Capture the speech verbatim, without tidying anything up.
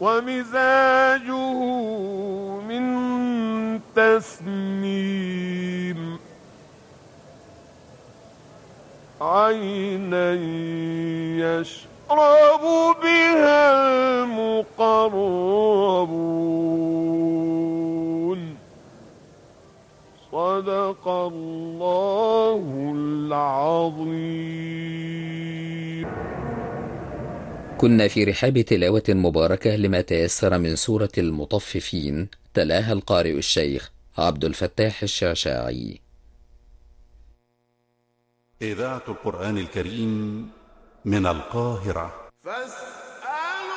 ومزاجه من تسنيم عينا يشرب بها المقربون صدق الله العظيم. كنا في رحاب تلاوة مباركة لما تيسر من سورة المطففين، تلاها القارئ الشيخ عبد الفتاح الشعشاعي. إذاعة القرآن الكريم من القاهرة.